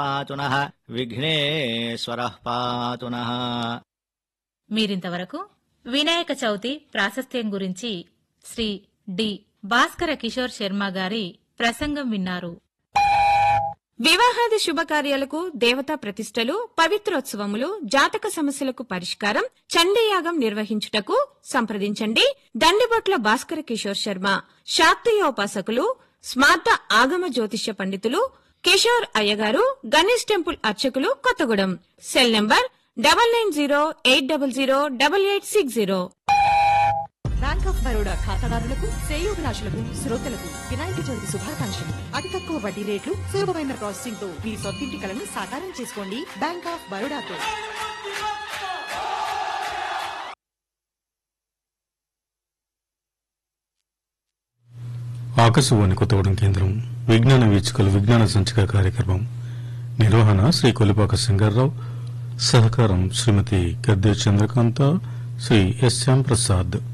పాతు నః విఘ్నేశ్వరః పాతు నః. మీరింతవరకు వినాయక చవితి ప్రాశస్త్యం గురించి శ్రీ డి భాస్కర కిషోర్ శర్మ గారి ప్రసంగం విన్నారు. వివాహాది శుభకార్యాలకు దేవతా ప్రతిష్టలు, పవిత్రోత్సవములు, జాతక సమస్యలకు పరిష్కారం, చండీయాగం నిర్వహించుటకు సంప్రదించండి దండిబొట్ల భాస్కర కిషోర్ శర్మ. శాక్తీయోపాసకులు, స్మార్త ఆగమ జ్యోతిష్య పండితులు కిషోర్ అయ్యగారు, గణేష్ టెంపుల్ అర్చకులు, Kothagudem. Cell number 9908008860. Bank of Baroda ఖాతాదారులకు, శ్రేయోభిలాషులకు, శ్రోతలకు వినాయక చవితి శుభాకాంక్షలు. అతి తక్కువ వడ్డీ రేట్లు, సులభమైన ప్రాసెసింగ్ తో మీ సొంతింటి కలను సాకారం చేసుకోండి బ్యాంక్ ఆఫ్ బరోడాతో. ఆకాశవాణి కొత్తగూడెం కేంద్రం విజ్ఞాన వీచికలు విజ్ఞాన సంచిక కార్యక్రమం నిర్వహణ శ్రీ కొలిపాక సింగారావు, సహకారం శ్రీమతి గద్దె చంద్రకాంత, శ్రీ ఎస్ శ్యాంప్రసాద్.